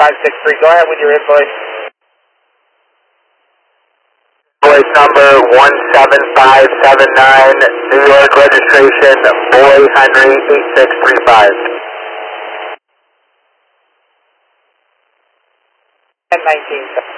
563. Go ahead with your invoice. Invoice number 17579, New York registration, Boy Henry 8635. 1019.